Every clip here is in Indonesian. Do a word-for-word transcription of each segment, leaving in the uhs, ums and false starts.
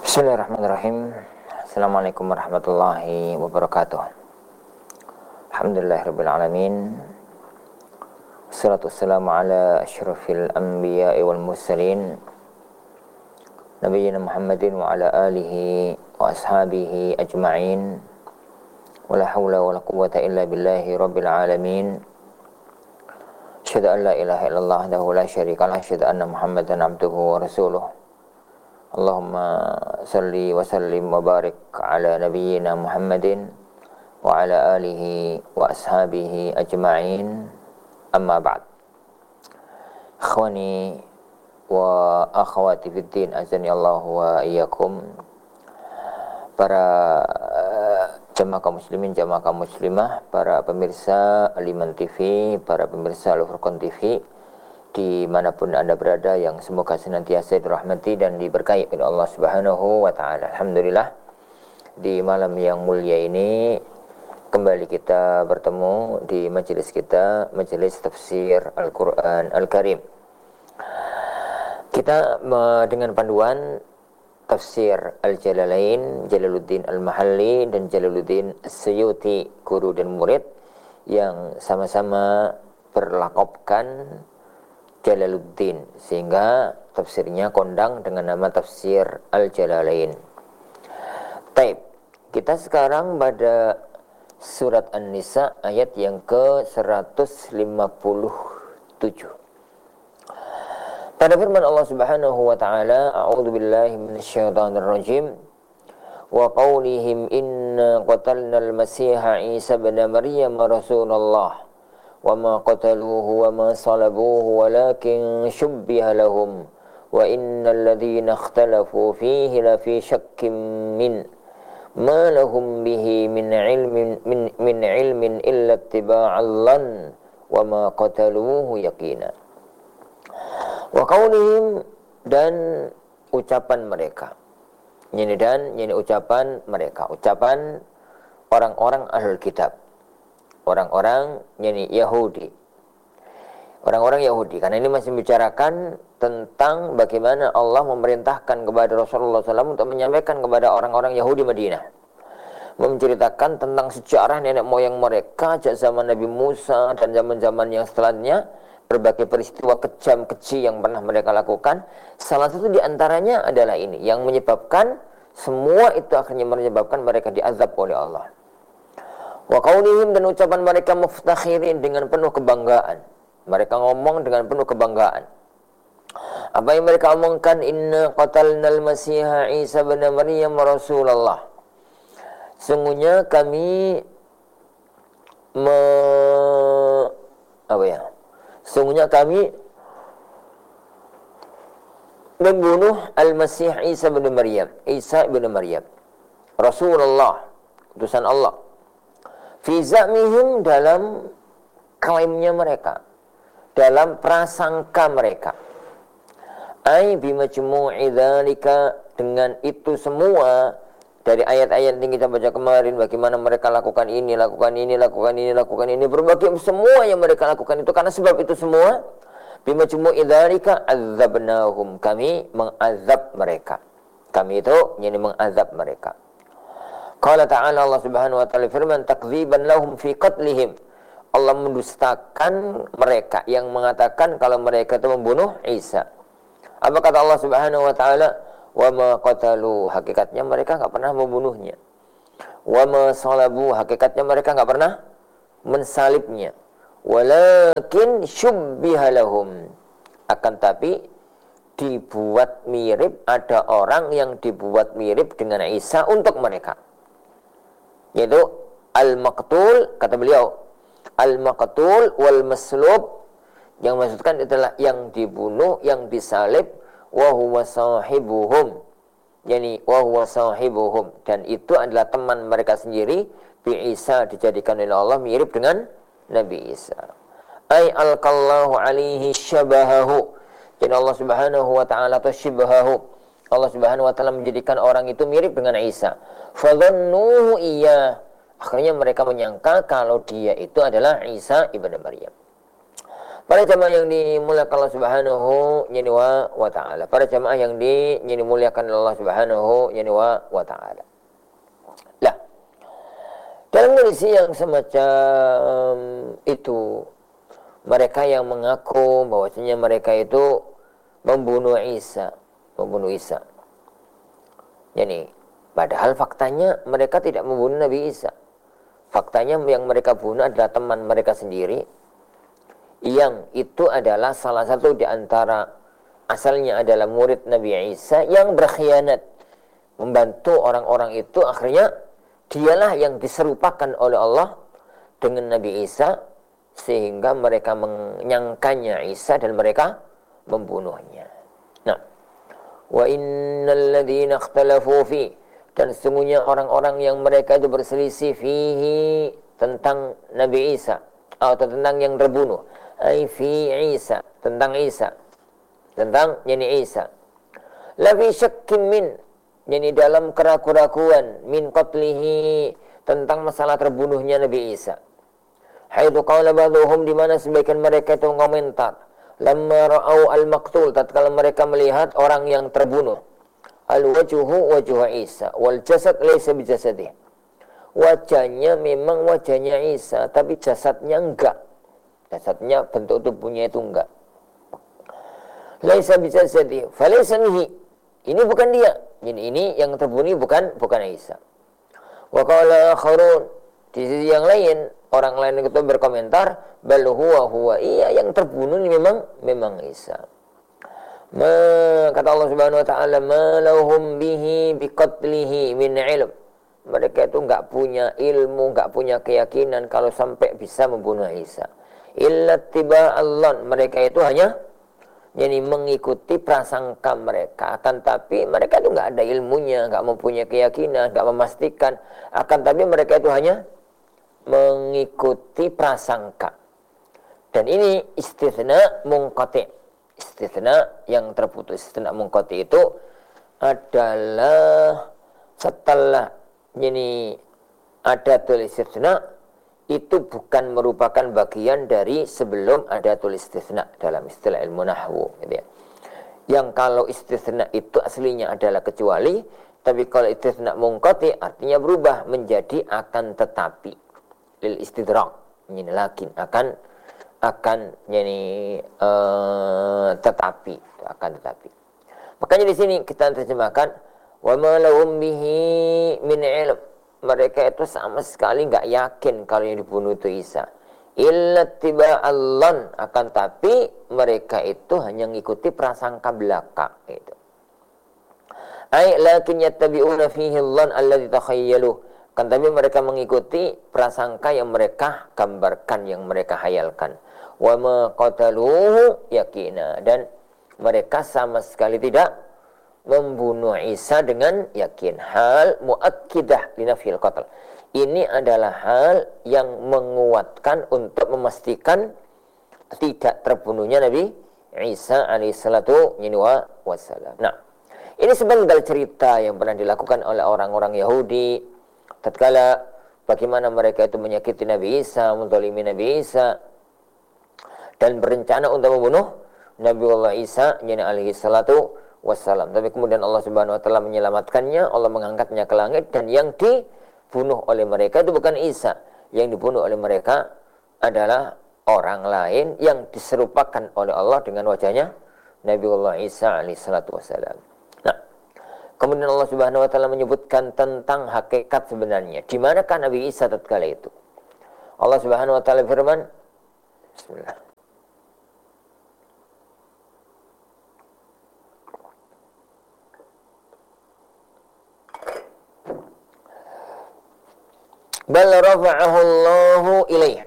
Bismillahirrahmanirrahim. Assalamualaikum warahmatullahi wabarakatuh. Alhamdulillahirabbil alamin. Wassalatu wassalamu ala asyrafil anbiya'i wal mursalin Nabiyyina Muhammadin wa ala alihi wa ashabihi ajma'in. Wala hawla wala quwwata illa billahi rabbil alamin. Asyhadu an la ilaha illallah wahdahu la syarika lah, asyhadu anna Muhammadan abduhu wa rasuluh. Allahumma salli wa sallim wa barik ala nabiyyina Muhammadin wa ala alihi wa ashabihi ajma'in, amma ba'd. Ikhwani wa akhwati fiddin, azani Allah wa iyyakum. Para jamaah kaum muslimin, jamaah kaum muslimah, para pemirsa Al-Iman T V, para pemirsa Al-Furqan T V dimanapun Anda berada, yang semoga senantiasa dirahmati dan diberkahi oleh Allah Subhanahu wa Ta'ala. Alhamdulillah, di malam yang mulia ini kembali kita bertemu di majelis kita, majelis tafsir Al-Quran Al-Karim. Kita dengan panduan tafsir Al-Jalalain, Jalaluddin Al-Mahalli dan Jalaluddin As-Suyuti, guru dan murid yang sama-sama berlakopkan Jalaluddin, sehingga tafsirnya kondang dengan nama tafsir Al-Jalalain. Taib, kita sekarang pada surat An-Nisa ayat yang ke seratus lima puluh tujuh. Pada firman Allah Subhanahu wa Ta'ala, a'udzu billahi minasyaitonir rajim, wa qaulihim inna qatalnal masiha Isa ibn Maryam rasulullah wa ma qataluhu wa ma salabuhu walakin syubbiha lahum wa innal ladzina ikhtalafu fihi la fi syakkin min ma lahum bihi min ilmin min, min ilmin illa ittiba'al dhann wa ma qataluhu yaqina. Wa qaulihim, dan ucapan mereka. Ini dan ini ucapan mereka, ucapan orang-orang ahlul kitab, orang-orang yakni Yahudi, orang-orang Yahudi, karena ini masih membicarakan tentang bagaimana Allah memerintahkan kepada Rasulullah shallallahu alaihi wasallam untuk menyampaikan kepada orang-orang Yahudi Madinah, menceritakan tentang sejarah nenek moyang mereka sejak zaman Nabi Musa dan zaman-zaman yang setelahnya, berbagai peristiwa kejam keji yang pernah mereka lakukan. Salah satu diantaranya adalah ini, yang menyebabkan semua itu akhirnya menyebabkan mereka diazab oleh Allah. Wa qaulihim, dan ucapan mereka muftakhirin, dengan penuh kebanggaan. Mereka ngomong dengan penuh kebanggaan. Apa yang mereka omongkan? Inna qatalnal masiha Isa ibn Maryam rasulullah. Sungguhnya kami me, apa ya? Sungguhnya kami membunuh Al-Masih Isa ibn Maryam, Isa ibn Maryam, Rasulullah, utusan Allah. Fi za'mihim, dalam klaimnya mereka, dalam prasangka mereka. Ai bimajmu'i dzalika, dengan itu semua dari ayat-ayat yang kita baca kemarin, bagaimana mereka lakukan ini, lakukan ini, lakukan ini, lakukan ini, berbagai semua yang mereka lakukan itu, karena sebab itu semua, bimajmu'i dzalika adzabnahum, kami mengazab mereka. Kami itu yani mengazab mereka. Qala ta'ala, Allah Subhanahu wa ta'ala firman, takdziban lahum fi qatlihim, Allah mendustakan mereka yang mengatakan kalau mereka itu membunuh Isa. Apa kata Allah Subhanahu wa ta'ala? Wa ma qatalu, hakikatnya mereka enggak pernah membunuhnya. Wa ma salabu, hakikatnya mereka enggak pernah mensalibnya. Walakin syubbiha lahum, akan tapi dibuat mirip, ada orang yang dibuat mirip dengan Isa untuk mereka, yaitu al-maqtul, kata beliau, al-maqtul wal maslub, yang maksudkan adalah yang dibunuh, yang disalib, wa huwa sahibuhum, yani wa huwa sahibuhum, dan itu adalah teman mereka sendiri. Bi Isa, dijadikan oleh Allah mirip dengan Nabi Isa. Ay alqallahu alaihi syabahahu, jadi Allah Subhanahu wa ta'ala atau syibhahu, Allah Subhanahu wa ta'ala menjadikan orang itu mirip dengan Isa. Fadhannuhu iya, akhirnya mereka menyangka kalau dia itu adalah Isa ibn Maryam. Para jamaah yang dimuliakan Allah Subhanahu wa taala. Para jamaah yang dimuliakan Allah Subhanahu wa taala. Lah, dalam kondisi yang semacam itu, mereka yang mengaku bahwasanya mereka itu membunuh Isa, membunuh Isa. Yani, padahal faktanya mereka tidak membunuh Nabi Isa. Faktanya yang mereka bunuh adalah teman mereka sendiri, yang itu adalah salah satu di antara asalnya adalah murid Nabi Isa yang berkhianat, membantu orang-orang itu. Akhirnya dialah yang diserupakan oleh Allah dengan Nabi Isa, sehingga mereka menyangkanya Isa dan mereka membunuhnya. Nah, wa innal ladzina ikhtalafu fi, dan sesungguhnya orang-orang yang mereka itu berselisih fihi, tentang Nabi Isa atau tentang yang terbunuh, ai fi Isa, tentang Isa, tentang yani Isa, la fi syakkin min, yani dalam keraguan-keraguan, min qatlihi, tentang masalah terbunuhnya Nabi Isa. Haitsu qala ba'dhum, di mana sebagian mereka itu komentar, lamma ra'au al-maqtul, tatkala mereka melihat orang yang terbunuh, al-wajhu wajhu Isa wal jasad laysa bi jasadih, wajahnya memang wajahnya Isa tapi jasadnya enggak, jasadnya bentuk tubuhnya itu enggak. Laysa bi jasadih falaysa mihi, ini bukan dia, jadi ini yang terbunuh bukan bukan Isa. Wa qala akharun, di sisi yang lain orang lain itu berkomentar, bal huwa huwa, iya yang terbunuh ini memang memang Isa. Ma, kata Allah Subhanahu wa taala, ma lahum bihi biqatlihi min ilm, mereka itu enggak punya ilmu, enggak punya keyakinan kalau sampai bisa membunuh Isa. Illa tiba'allan, mereka itu hanya yani mengikuti prasangka mereka, akan tapi mereka itu enggak ada ilmunya, enggak mempunyai keyakinan, enggak memastikan, akan tapi mereka itu hanya mengikuti prasangka. Dan ini istitsna munqati'. Istitsna yang terputus. Istitsna munqati itu adalah setelah ini ada tulis istitsna, itu bukan merupakan bagian dari sebelum ada tulis istitsna dalam istilah ilmu nahwu, gitu ya. Yang kalau istitsna itu aslinya adalah kecuali, tapi kalau istitsna munqati artinya berubah menjadi akan tetapi, lil istidrak, ini lakin, akan akan yani uh, tetapi, akan tetapi. Makanya di sini kita terjemahkan wa ma lahum bihi min ilm, mereka itu sama sekali enggak yakin kalau yang dibunuh itu Isa. Illa tiba'allan, akan tapi mereka itu hanya mengikuti prasangka belaka itu. Ai lakin yattabi'una fihi dhann alladhi takhayyaluh, kan tapi mereka mengikuti prasangka yang mereka gambarkan, yang mereka hayalkan. Wa ma qataluhu yakina, dan mereka sama sekali tidak membunuh Isa dengan yakin. Hal muakkidah li nafil qatl, ini adalah hal yang menguatkan untuk memastikan tidak terbunuhnya Nabi Isa alaihissalatu wassalam. Nah, ini sebentar cerita yang pernah dilakukan oleh orang-orang Yahudi tatkala bagaimana mereka itu menyakiti Nabi Isa, menzalimi Nabi Isa, dan berencana untuk membunuh Nabiullah Isa alaihi salatu wassalam. Tapi kemudian Allah Subhanahu wa taala menyelamatkannya, Allah mengangkatnya ke langit, dan yang dibunuh oleh mereka itu bukan Isa. Yang dibunuh oleh mereka adalah orang lain yang diserupakan oleh Allah dengan wajahnya Nabiullah Isa alaihi salatu wassalam. Nah, kemudian Allah Subhanahu wa taala menyebutkan tentang hakikat sebenarnya. Di manakah Nabi Isa tatkala itu? Allah Subhanahu wa taala firman, bismillah. Bal rafa'ahu Allahu ilaih.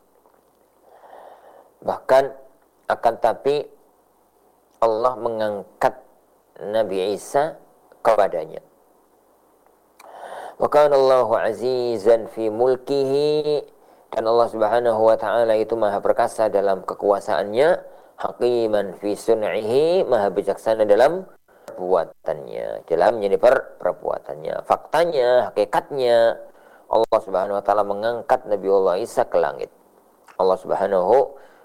Bahkan akan tapi Allah mengangkat Nabi Isa kepadanya. Wa kana Allahu azizan fi mulkihi, dan Allah Subhanahu wa taala itu maha perkasa dalam kekuasaannya, hakiman fi sun'ihi, maha bijaksana dalam perbuatannya, dalam jadi per perbuatannya. Faktanya, hakikatnya, Allah Subhanahu wa taala mengangkat Nabiullah Isa ke langit. Allah Subhanahu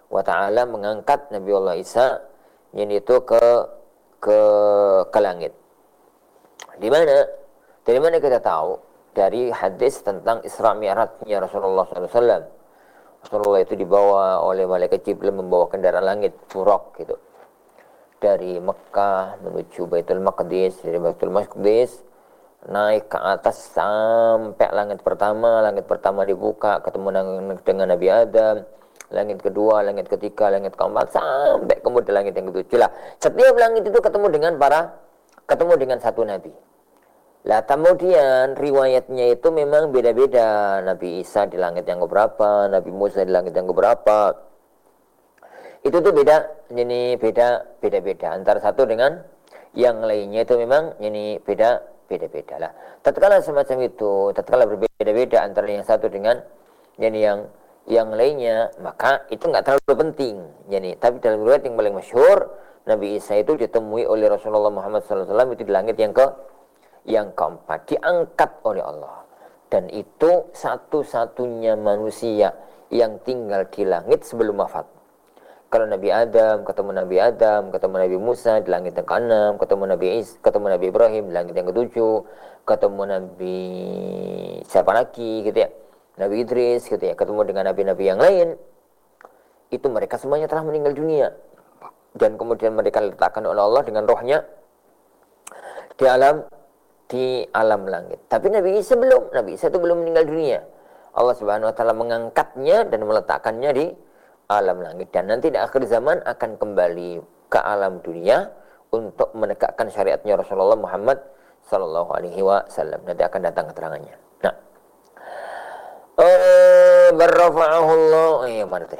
wa taala mengangkat Nabi Allah Isa ini itu ke ke ke langit. Di mana? Dari mana kita tahu? Dari hadis tentang Isra Mi'rajnya Rasulullah sallallahu alaihi wasallam. Rasulullah itu dibawa oleh malaikat Jibril membawa kendaraan langit, Buraq gitu. Dari Mekah menuju Baitul Maqdis, dari Baitul Maqdis naik ke atas sampai langit pertama. Langit pertama dibuka, ketemu dengan Nabi Adam. Langit kedua, langit ketiga, langit keempat, sampai kemudian langit yang ketujuh lah. Setiap langit itu ketemu dengan para, ketemu dengan satu Nabi. Lah kemudian riwayatnya itu memang beda-beda. Nabi Isa di langit yang keberapa, Nabi Musa di langit yang keberapa. Itu tuh beda, ini beda, beda-beda. Antara satu dengan yang lainnya itu memang ini beda, beda-beda lah. Tatkala semacam itu, tatkala berbeda-beda antara yang satu dengan ini yang yang lainnya, maka itu nggak terlalu penting. Jadi, tapi dalam riwayat yang paling masyhur, Nabi Isa itu ditemui oleh Rasulullah Muhammad sallallahu alaihi wasallam itu di langit yang ke yang keempat, diangkat oleh Allah. Dan itu satu-satunya manusia yang tinggal di langit sebelum wafat. Kalau Nabi Adam, ketemu Nabi Adam, ketemu Nabi Musa di langit yang keenam, ketemu Nabi Is, ketemu Nabi Ibrahim di langit yang ketujuh, ketemu Nabi siapa lagi gitu ya, Nabi Idris gitu ya, ketemu dengan nabi-nabi yang lain, itu mereka semuanya telah meninggal dunia. Dan kemudian mereka diletakkan oleh Allah dengan rohnya di alam di alam langit. Tapi Nabi Isa belum, Nabi Isa itu belum meninggal dunia. Allah Subhanahu wa taala mengangkatnya dan meletakkannya di alam langit, dan nanti di akhir zaman akan kembali ke alam dunia untuk menegakkan syariatnya Rasulullah Muhammad sallallahu alaihi wasallam. Nanti akan datang keterangannya. Nah, eh barrafa'ahu Allah, eh mana tadi?